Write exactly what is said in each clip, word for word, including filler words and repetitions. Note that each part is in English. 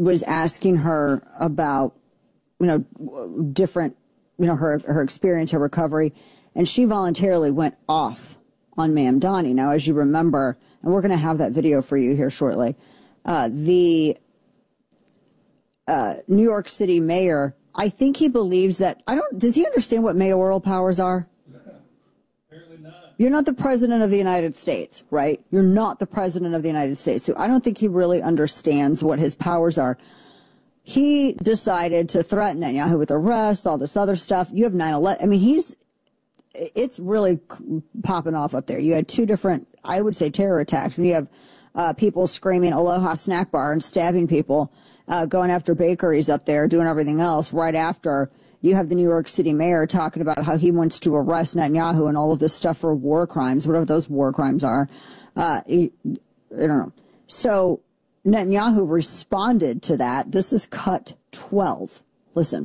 was asking her about, you know, different, you know, her, her experience, her recovery, and she voluntarily went off on Mamdani. Now, as you remember, and we're going to have that video for you here shortly, uh, the uh, New York City mayor, I think he believes that, I don't, does he understand what mayoral powers are? Apparently not. You're not the president of the United States, right? You're not the president of the United States. So I don't think he really understands what his powers are. He decided to threaten Netanyahu with arrest, all this other stuff. You have nine eleven. I mean, he's, it's really popping off up there. You had two different, I would say, terror attacks. When you have uh, people screaming Aloha Snack Bar and stabbing people, uh, going after bakeries up there, doing everything else. Right after, you have the New York City mayor talking about how he wants to arrest Netanyahu and all of this stuff for war crimes, whatever those war crimes are. Uh, he, I don't know. So Netanyahu responded to that. This is cut twelve. Listen.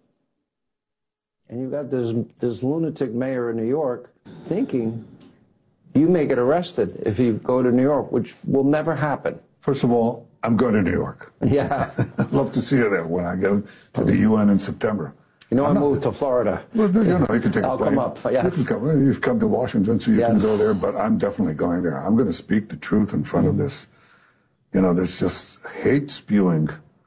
And you've got this, this lunatic mayor in New York thinking you may get arrested if you go to New York, which will never happen. First of all, I'm going to New York. Yeah. I'd love to see you there when I go to the U N in September. You know, I'm I not, moved to Florida. Well, you know, you can take I'll a plane. come up, yes. You can come, you've come to Washington, so you yes. can go there, but I'm definitely going there. I'm going to speak the truth in front mm-hmm. of this. You know, there's just hate-spewing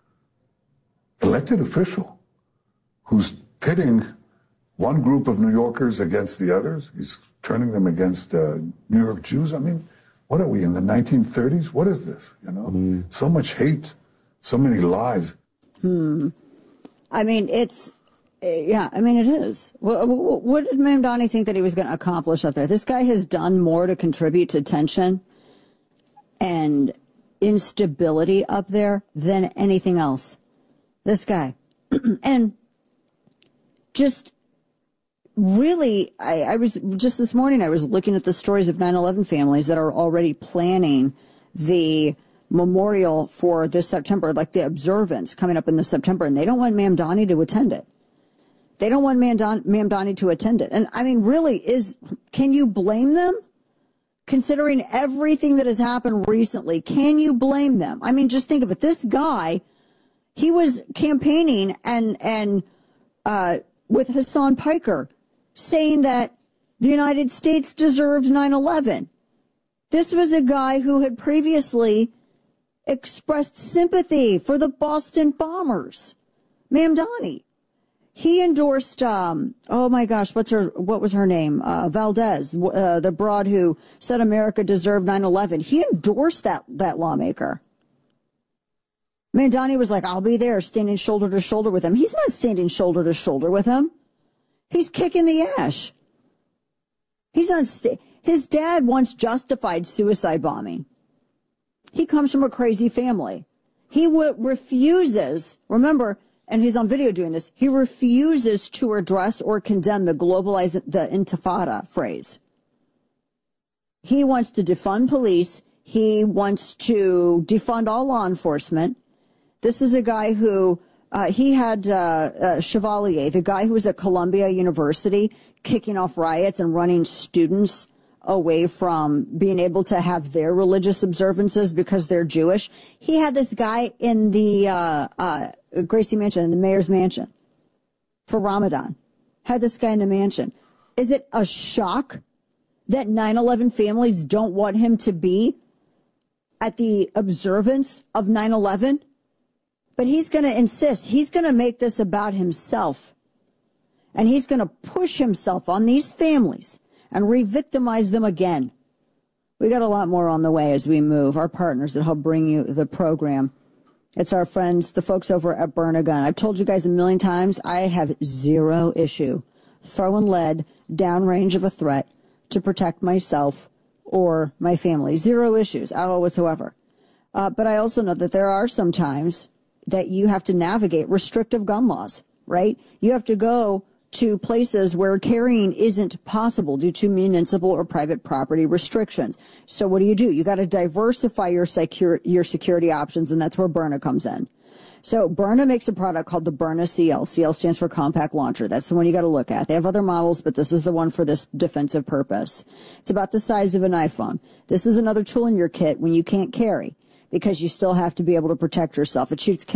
elected official who's pitting one group of New Yorkers against the others. He's turning them against uh, New York Jews. I mean, what are we, in the nineteen thirties? What is this, you know? Mm. So much hate, so many lies. Hmm. I mean, it's, yeah, I mean, it is. What, what did Mamdani think that he was going to accomplish up there? This guy has done more to contribute to tension and instability up there than anything else. This guy. And just really, I, I was, just this morning, I was looking at the stories of nine eleven families that are already planning the memorial for this September, like the observance coming up in this September, and they don't want Mamdani to attend it. They don't want Mamdani, Mamdani to attend it. And I mean, really, is, can you blame them? Considering everything that has happened recently, can you blame them? I mean, just think of it. This guy, he was campaigning and, and, uh, with Hassan Piker, saying that the United States deserved nine eleven. This was a guy who had previously expressed sympathy for the Boston bombers. Mamdani. He endorsed, um, oh my gosh, what's her, what was her name? Uh, Valdez, uh, the broad who said America deserved nine eleven. He endorsed that, that lawmaker. Mamdani was like, I'll be there standing shoulder to shoulder with him. He's not standing shoulder to shoulder with him. He's kicking the ash. He's not, sta- his dad once justified suicide bombing. He comes from a crazy family. He w- refuses, remember, and he's on video doing this, he refuses to address or condemn the globalize, the intifada phrase. He wants to defund police. He wants to defund all law enforcement. This is a guy who, uh, he had, uh, uh, Chevalier, the guy who was at Columbia University, kicking off riots and running students away from being able to have their religious observances because they're Jewish. He had this guy in the, uh, uh, Gracie Mansion, in the mayor's mansion for Ramadan. Had this guy in the mansion. Is it a shock that nine eleven families don't want him to be at the observance of nine eleven? But he's going to insist. He's going to make this about himself. And he's going to push himself on these families and re-victimize them again. We got a lot more on the way as we move. Our partners that help bring you the program. It's our friends, the folks over at Burn a Gun. I've told you guys a million times, I have zero issue throwing lead downrange of a threat to protect myself or my family. Zero issues at all whatsoever. Uh, but I also know that there are some times that you have to navigate restrictive gun laws, right? You have to go to places where carrying isn't possible due to municipal or private property restrictions. So what do you do? You got to diversify your secure, your security options, and that's where Byrna comes in. So Byrna makes a product called the Byrna C L. C L stands for Compact Launcher. That's the one you got to look at. They have other models, but this is the one for this defensive purpose. It's about the size of an iPhone. This is another tool in your kit when you can't carry, because you still have to be able to protect yourself. It shoots